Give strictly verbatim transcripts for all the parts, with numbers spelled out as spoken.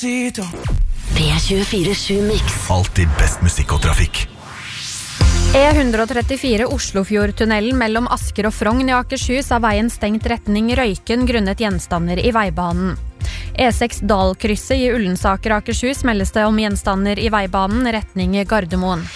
P tjuefire sju Mix. Alltid best musikk og trafikk. E one trettifire Oslofjordtunnelen mellom Asker og Frogn i Akershus er veien stengt retning Røyken grunnet gjenstander i veibanen. E seks Dalkrysset i Ullensaker Akershus meldes det om gjenstander i veibanen retning Gardermoen.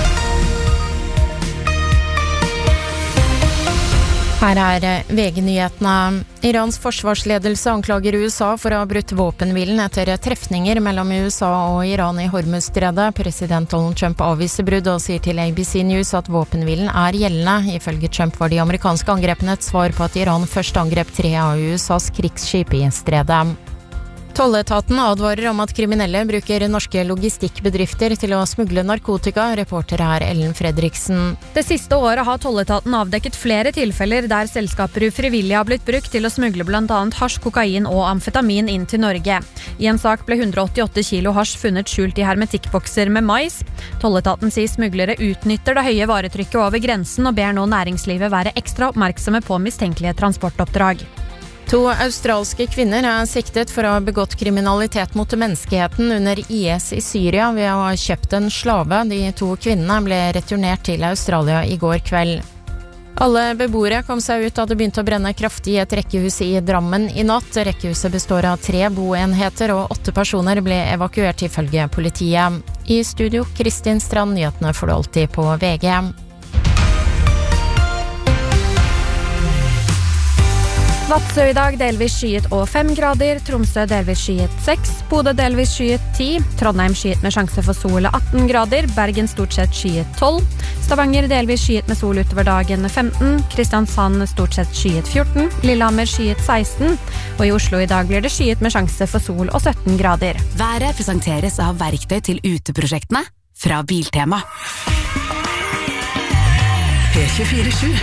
Her er V G-nyhetene. Irans forsvarsledelse anklager U S A for å ha brutt våpenhvilen etter trefninger mellom U S A og Iran i Hormuzstredet. President Donald Trump avviser brudd og sier til A B C News at våpenhvilen er gjeldende. Ifølge Trump var de amerikanske angrepene et svar på at Iran først angrep tre av U S As krigsskip i stredet. Tolletaten advarer om at kriminelle bruker norske logistikkbedrifter til å smugle narkotika. Reporter er Ellen Fredriksen. Det siste året har tolletaten avdekket flere tilfeller der selskaper ufrivillig har blitt brukt til å smugle blant annet hasj, kokain og amfetamin inn til Norge. I en sak ble one hundred eighty-eight kilo hasj funnet skjult i hermetikkbokser med mais. Tolletaten sier smuglere utnytter det høye varetrykket over grensen og ber nå næringslivet være ekstra oppmerksomme på mistenkelige transportoppdrag. To australske kvinner er siktet for å ha begått kriminalitet mot menneskeheten under I S i Syria ved å ha kjøpt en slave. De to kvinnene ble returnert til Australia i går kveld. Alle beboere kom seg ut da det begynte å brenne kraftig i et rekkehus i Drammen i natt. Rekkehuset består av tre boenheter, og åtte personer ble evakuert ifølge politiet. I studio, Kristin Strand, nyhetene får du alltid på V G. Vadsø i dag delvis skyet og fem grader, Tromsø delvis skyet seks, Bodø delvis skyet ti, Trondheim skyet med sjanse for sol atten grader, Bergen stort sett skyet tolv, Stavanger delvis skyet med sol utover dagen femten, Kristiansand stort sett skyet fjorten, Lillehammer skyet seksten, og i Oslo i dag blir det skyet med sjanse for sol og sytten grader. Været presenteres av verktøy til uteprosjektene fra Biltema. P tjuefire sju